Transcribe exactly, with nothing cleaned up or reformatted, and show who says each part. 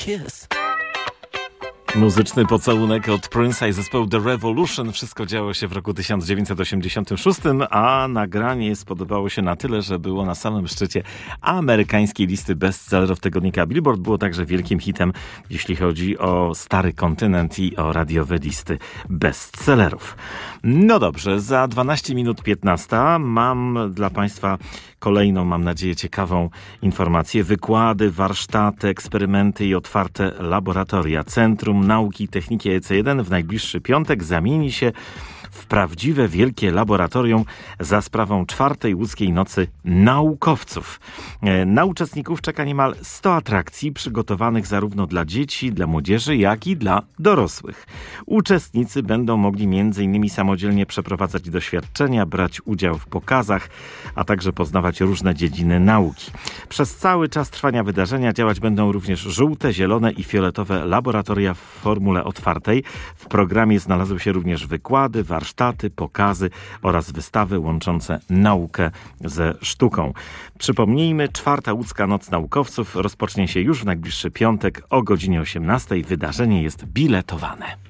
Speaker 1: kiss.
Speaker 2: Muzyczny pocałunek od Prince'a i zespołu The Revolution. Wszystko działo się w roku tysiąc dziewięćset osiemdziesiątym szóstym, a nagranie spodobało się na tyle, że było na samym szczycie amerykańskiej listy bestsellerów tygodnika Billboard. Było także wielkim hitem, jeśli chodzi o stary kontynent i o radiowe listy bestsellerów. No dobrze, za dwanaście minut piętnasta mam dla Państwa kolejną, mam nadzieję, ciekawą informację. Wykłady, warsztaty, eksperymenty i otwarte laboratoria. Centrum Nauki i Techniki E C jeden w najbliższy piątek zamieni się w prawdziwe wielkie laboratorium za sprawą czwartej łódzkiej nocy naukowców. Na uczestników czeka niemal sto atrakcji przygotowanych zarówno dla dzieci, dla młodzieży, jak i dla dorosłych. Uczestnicy będą mogli między innymi samodzielnie przeprowadzać doświadczenia, brać udział w pokazach, a także poznawać różne dziedziny nauki. Przez cały czas trwania wydarzenia działać będą również żółte, zielone i fioletowe laboratoria w formule otwartej. W programie znalazły się również wykłady, warsztaty, pokazy oraz wystawy łączące naukę ze sztuką. Przypomnijmy, czwarta łódzka Noc Naukowców rozpocznie się już w najbliższy piątek o godzinie osiemnastej. Wydarzenie jest biletowane.